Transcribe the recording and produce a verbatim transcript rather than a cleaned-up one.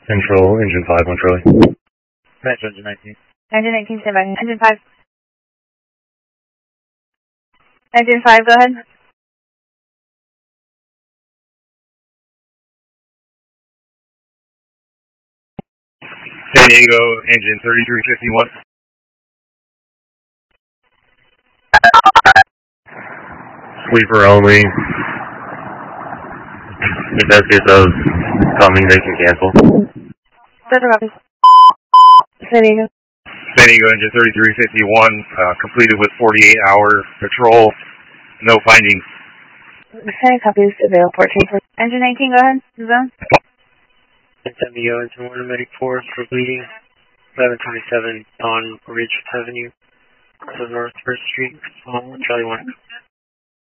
Control, engine five, one Charlie. Match engine nineteen. Engine nineteen, stand by. Engine five. Engine five, go ahead. San Diego, engine thirty-three fifty-one. Sleeper only. If that's case of coming, they can cancel. Further copies. San Diego. San Diego, engine thirty-three fifty-one, uh, completed with forty-eight hour patrol. No findings. San copies, avail fourteen. Engine nineteen, go ahead. Zone. San Diego, engine one, medic four for bleeding. eleven twenty-seven on Ridge Avenue, so North First Street, um, Charlie one.